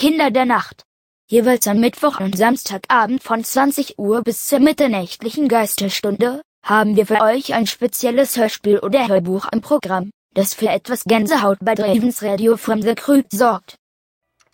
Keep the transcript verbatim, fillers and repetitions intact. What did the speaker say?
Kinder der Nacht. Jeweils am Mittwoch und Samstagabend von zwanzig Uhr bis zur mitternächtlichen Geisterstunde haben wir für euch ein spezielles Hörspiel oder Hörbuch im Programm, das für etwas Gänsehaut bei Dravens Radio from the Crypt sorgt.